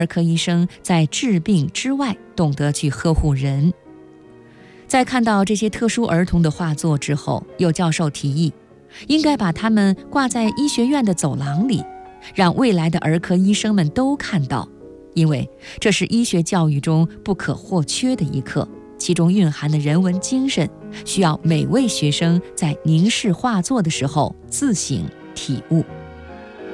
儿科医生在治病之外懂得去呵护人。在看到这些特殊儿童的画作之后，有教授提议，应该把它们挂在医学院的走廊里，让未来的儿科医生们都看到，因为这是医学教育中不可或缺的一课，其中蕴含的人文精神，需要每位学生在凝视画作的时候自行体悟。